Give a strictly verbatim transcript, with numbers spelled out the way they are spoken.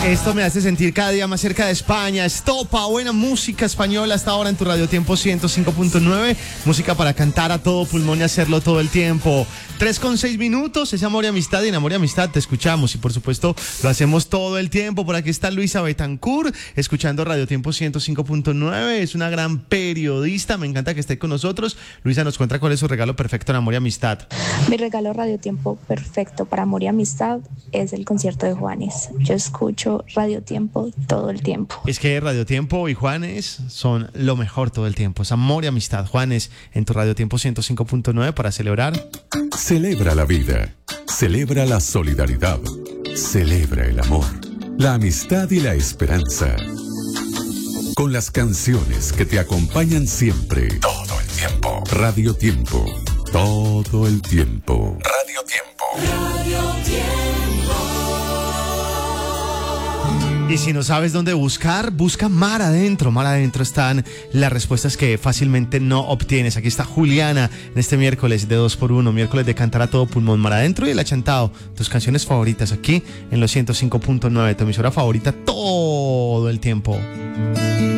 Esto me hace sentir cada día más cerca de España. Estopa, buena música española hasta ahora en tu Radio Tiempo ciento cinco punto nueve. Música para cantar a todo pulmón y hacerlo todo el tiempo. tres con seis minutos, es Amor y Amistad, y en Amor y Amistad te escuchamos y por supuesto lo hacemos todo el tiempo. Por aquí está Luisa Betancourt, escuchando Radio Tiempo ciento cinco punto nueve. Es una gran periodista, me encanta que esté con nosotros. Luisa, nos cuenta cuál es su regalo perfecto en Amor y Amistad. Mi regalo Radio Tiempo perfecto para Amor y Amistad es el concierto de Juanes. Yo escucho Radio Tiempo todo el tiempo. Es que Radio Tiempo y Juanes son lo mejor todo el tiempo. Es Amor y Amistad. Juanes, en tu Radio Tiempo ciento cinco punto nueve para celebrar. Celebra la vida, celebra la solidaridad, celebra el amor, la amistad y la esperanza. Con las canciones que te acompañan siempre, todo el tiempo. Radio Tiempo, todo el tiempo. Radio Tiempo. Radio Tiempo. Y si no sabes dónde buscar, busca Mar Adentro. Mar Adentro están las respuestas que fácilmente no obtienes. Aquí está Juliana en este miércoles de dos por uno, miércoles de cantar a todo pulmón. Mar Adentro y El Achantado, tus canciones favoritas aquí en los ciento cinco punto nueve, tu emisora favorita todo el tiempo.